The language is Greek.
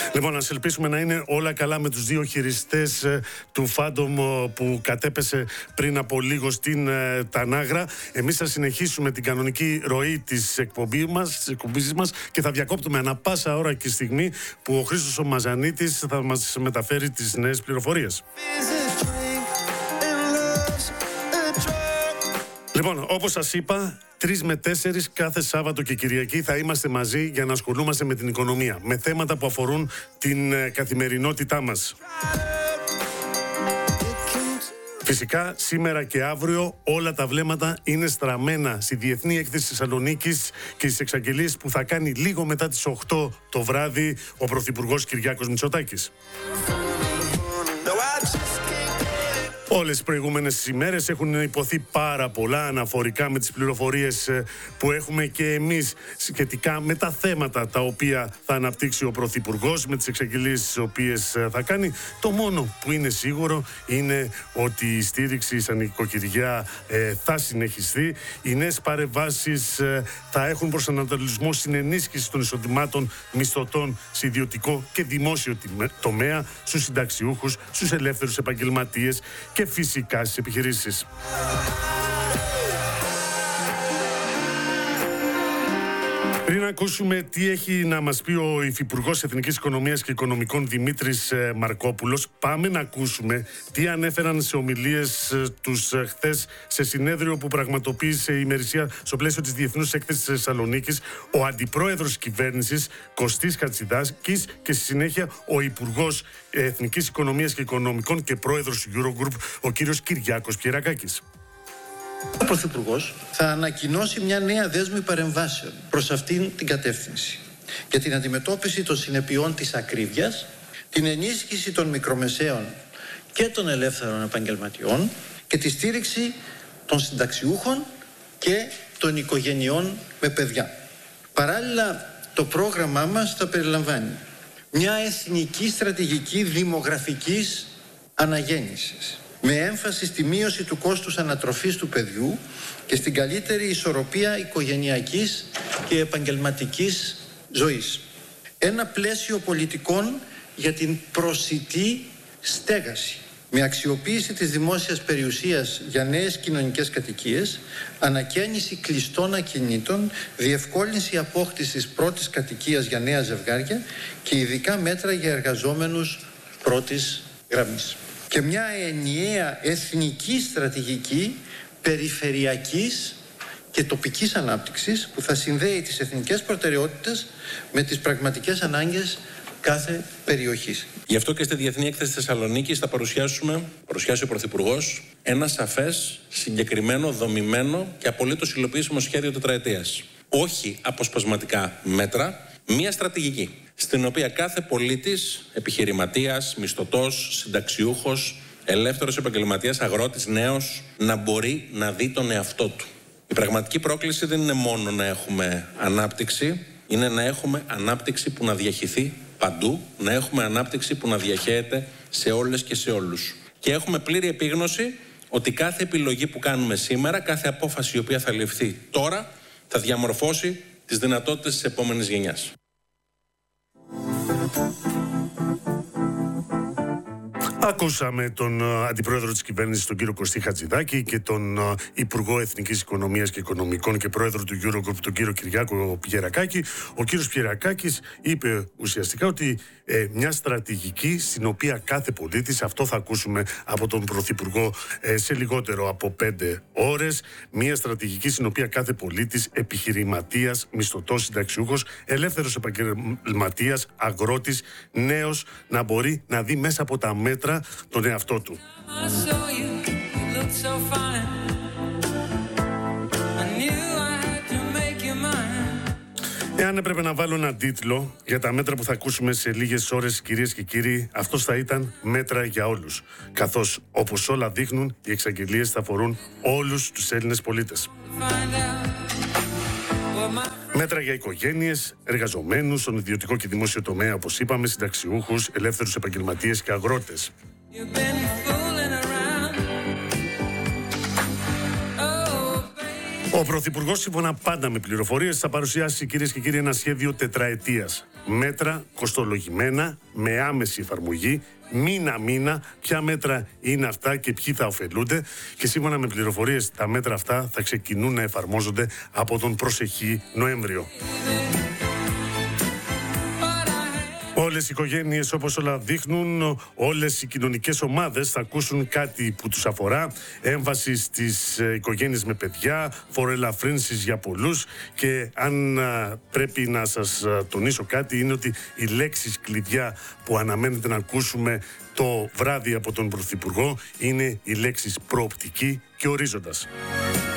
Λοιπόν, ας ελπίσουμε να είναι όλα καλά με τους δύο χειριστές του Phantom που κατέπεσε πριν από λίγο στην Τανάγρα. Εμείς θα συνεχίσουμε την κανονική ροή της εκπομπής μας και θα διακόπτουμε ανά πάσα ώρα και στιγμή που ο Χρήστος ο Μαζανίτης θα μας μεταφέρει τις νέες πληροφορίες. Λοιπόν, όπως σας είπα, 3 με 4 κάθε Σάββατο και Κυριακή θα είμαστε μαζί για να ασχολούμαστε με την οικονομία, με θέματα που αφορούν την καθημερινότητά μας. Φυσικά, σήμερα και αύριο όλα τα βλέμματα είναι στραμμένα στη Διεθνή Έκθεση Θεσσαλονίκης και στις εξαγγελίες που θα κάνει λίγο μετά τις 8 το βράδυ ο Πρωθυπουργός Κυριάκος Μητσοτάκης. Όλες τις προηγούμενες ημέρες έχουν υποθεί πάρα πολλά αναφορικά με τις πληροφορίες που έχουμε και εμείς σχετικά με τα θέματα τα οποία θα αναπτύξει ο Πρωθυπουργός, με τις εξαγγελίες τις οποίες θα κάνει. Το μόνο που είναι σίγουρο είναι ότι η στήριξη σαν νοικοκυριά θα συνεχιστεί. Οι νέες παρεμβάσεις θα έχουν προσανατολισμό στην ενίσχυση των εισοδημάτων μισθωτών σε ιδιωτικό και δημόσιο τομέα, στους συνταξιούχους, στους ελεύθερους επαγγελματίες και φυσικά στις επιχειρήσεις. Πριν ακούσουμε τι έχει να μας πει ο Υφυπουργός Εθνικής Οικονομίας και Οικονομικών Δημήτρης Μαρκόπουλος, πάμε να ακούσουμε τι ανέφεραν σε ομιλίες τους χθες σε συνέδριο που πραγματοποίησε η ημερησία στο πλαίσιο της Διεθνούς Έκθεσης Θεσσαλονίκης ο Αντιπρόεδρος της Κυβέρνησης Κωστής Χατζηδάκης και στη συνέχεια ο Υπουργός Εθνικής Οικονομίας και Οικονομικών και Πρόεδρος του Eurogroup ο κύριος Κυριάκος Πιερακάκης. Ο Πρωθυπουργός θα ανακοινώσει μια νέα δέσμη παρεμβάσεων προς αυτήν την κατεύθυνση για την αντιμετώπιση των συνεπειών της ακρίβειας, την ενίσχυση των μικρομεσαίων και των ελεύθερων επαγγελματιών και τη στήριξη των συνταξιούχων και των οικογενειών με παιδιά. Παράλληλα, το πρόγραμμά μας θα περιλαμβάνει μια εθνική στρατηγική δημογραφικής αναγέννησης, με έμφαση στη μείωση του κόστους ανατροφής του παιδιού και στην καλύτερη ισορροπία οικογενειακής και επαγγελματικής ζωής. Ένα πλαίσιο πολιτικών για την προσιτή στέγαση, με αξιοποίηση της δημόσιας περιουσίας για νέες κοινωνικές κατοικίες, ανακαίνιση κλειστών ακινήτων, διευκόλυνση απόκτησης πρώτης κατοικίας για νέα ζευγάρια και ειδικά μέτρα για εργαζόμενους πρώτης γραμμής. Και μια ενιαία εθνική στρατηγική περιφερειακής και τοπικής ανάπτυξης που θα συνδέει τις εθνικές προτεραιότητες με τις πραγματικές ανάγκες κάθε περιοχής. Γι' αυτό και στη Διεθνή Έκθεση Θεσσαλονίκης θα παρουσιάσει ο Πρωθυπουργός ένα σαφές, συγκεκριμένο, δομημένο και απολύτως υλοποιήσιμο σχέδιο τετραετίας. Όχι αποσπασματικά μέτρα, μια στρατηγική, στην οποία κάθε πολίτης, επιχειρηματίας, μισθωτός, συνταξιούχος, ελεύθερος επαγγελματίας, αγρότης, νέος, να μπορεί να δει τον εαυτό του. Η πραγματική πρόκληση δεν είναι μόνο να έχουμε ανάπτυξη, είναι να έχουμε ανάπτυξη που να διαχυθεί παντού, να έχουμε ανάπτυξη που να διαχέεται σε όλες και σε όλους. Και έχουμε πλήρη επίγνωση ότι κάθε επιλογή που κάνουμε σήμερα, κάθε απόφαση η οποία θα ληφθεί τώρα, θα διαμορφώσει τις δυνατότητες της επόμενης γενιάς. Ακούσαμε τον Αντιπρόεδρο της Κυβέρνησης, τον κύριο Κωστή Χατζηδάκη, και τον Υπουργό Εθνικής Οικονομίας και Οικονομικών και Πρόεδρο του Eurogroup, τον κύριο Κυριάκο Πιερακάκη. Ο κύριος Πιερακάκης είπε ουσιαστικά ότι μια στρατηγική στην οποία κάθε πολίτης, αυτό θα ακούσουμε από τον Πρωθυπουργό σε λιγότερο από 5 ώρες, μια στρατηγική στην οποία κάθε πολίτης, επιχειρηματίας, μισθωτός, συνταξιούχος, ελεύθερος επαγγελματίας, αγρότης, νέος, να μπορεί να δει μέσα από τα μέτρα τον εαυτό του. Εάν έπρεπε να βάλω έναν τίτλο για τα μέτρα που θα ακούσουμε σε λίγες ώρες, κυρίες και κύριοι, αυτός θα ήταν μέτρα για όλους. Καθώς, όπως όλα δείχνουν, οι εξαγγελίες θα αφορούν όλους τους Έλληνες πολίτες. Μέτρα για οικογένειες, εργαζομένους, στον ιδιωτικό και δημόσιο τομέα, όπως είπαμε, συνταξιούχους, ελεύθερους επαγγελματίες και αγρότες. Ο Πρωθυπουργός, σύμφωνα πάντα με πληροφορίες, θα παρουσιάσει, κυρίες και κύριοι, ένα σχέδιο τετραετίας. Μέτρα κοστολογημένα, με άμεση εφαρμογή, μήνα-μήνα, ποια μέτρα είναι αυτά και ποιοι θα ωφελούνται. Και σύμφωνα με πληροφορίες, τα μέτρα αυτά θα ξεκινούν να εφαρμόζονται από τον προσεχή Νοέμβριο. Όλες οι οικογένειες, όπως όλα δείχνουν, όλες οι κοινωνικές ομάδες θα ακούσουν κάτι που τους αφορά. Έμβαση στις οικογένειες με παιδιά, φοροελαφρύνσεις για πολλούς. Και αν πρέπει να σας τονίσω κάτι, είναι ότι οι λέξεις κλειδιά που αναμένεται να ακούσουμε το βράδυ από τον Πρωθυπουργό είναι οι λέξεις προοπτική και ορίζοντας.